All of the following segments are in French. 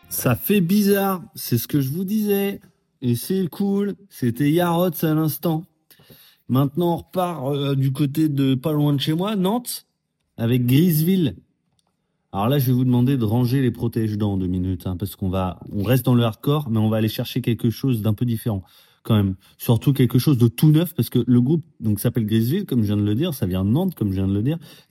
Ça fait bizarre, c'est ce que je vous disais. Et c'est cool, c'était Yarots à l'instant. Maintenant, on repart du côté de pas loin de chez moi, Nantes, avec Griseville. Alors là, je vais vous demander de ranger les protège-dents en 2 minutes, hein, parce on reste dans le hardcore, mais on va aller chercher quelque chose d'un peu différent, quand même. Surtout quelque chose de tout neuf, parce que le groupe, donc, s'appelle Griseville, comme je viens de le dire, ça vient de Nantes, comme je viens de le dire. Et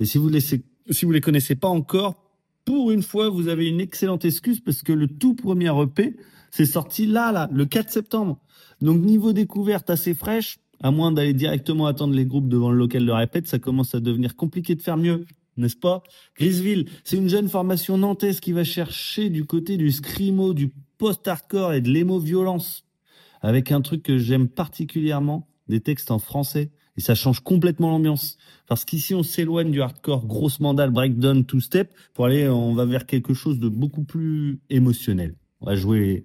si vous les connaissez pas encore, pour une fois, vous avez une excellente excuse, parce que le tout premier EP, c'est sorti là, le 4 septembre. Donc, niveau découverte assez fraîche, à moins d'aller directement attendre les groupes devant le local de répète, ça commence à devenir compliqué de faire mieux, n'est-ce pas? Griseville, c'est une jeune formation nantaise qui va chercher du côté du screamo, du post-hardcore et de l'émo-violence, avec un truc que j'aime particulièrement, des textes en français. Et ça change complètement l'ambiance. Parce qu'ici, on s'éloigne du hardcore, grosse mandale, breakdown, two-step, on va vers quelque chose de beaucoup plus émotionnel. On va jouer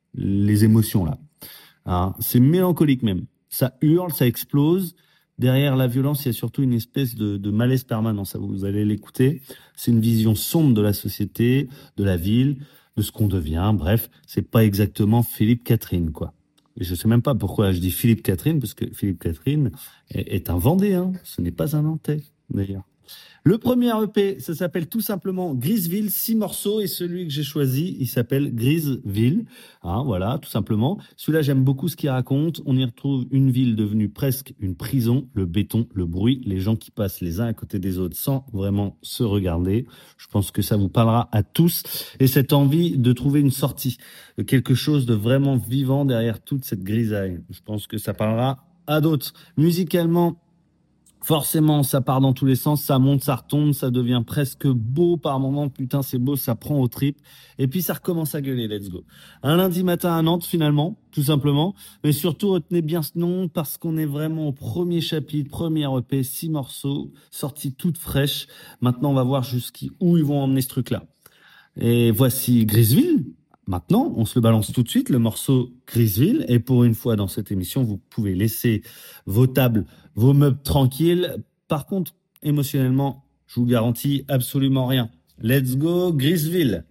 les émotions là. Hein, c'est mélancolique même. Ça hurle, ça explose. Derrière la violence, il y a surtout une espèce de malaise permanent. Ça, vous allez l'écouter. C'est une vision sombre de la société, de la ville, de ce qu'on devient. Bref, c'est pas exactement Philippe Catherine, quoi. Et je sais même pas pourquoi je dis Philippe Catherine, parce que Philippe Catherine est un Vendéen. Ce n'est pas un Nantais, d'ailleurs. Le premier EP, ça s'appelle tout simplement Griseville, 6 morceaux, et celui que j'ai choisi, il s'appelle Griseville. Hein, voilà, tout simplement. Celui-là, j'aime beaucoup ce qu'il raconte. On y retrouve une ville devenue presque une prison, le béton, le bruit, les gens qui passent les uns à côté des autres sans vraiment se regarder. Je pense que ça vous parlera à tous. Et cette envie de trouver une sortie, quelque chose de vraiment vivant derrière toute cette grisaille. Je pense que ça parlera à d'autres. Musicalement, forcément, ça part dans tous les sens, ça monte, ça retombe, ça devient presque beau par moments. Putain, c'est beau, ça prend aux tripes. Et puis, ça recommence à gueuler, let's go. Un lundi matin à Nantes, finalement, tout simplement. Mais surtout, retenez bien ce nom parce qu'on est vraiment au premier chapitre, premier EP, 6 morceaux, sortis toutes fraîches. Maintenant, on va voir jusqu'où ils vont emmener ce truc-là. Et voici Griseville. Maintenant, on se le balance tout de suite, le morceau Griseville. Et pour une fois dans cette émission, vous pouvez laisser vos tables, vos meubles tranquilles. Par contre, émotionnellement, je vous garantis absolument rien. Let's go, Griseville.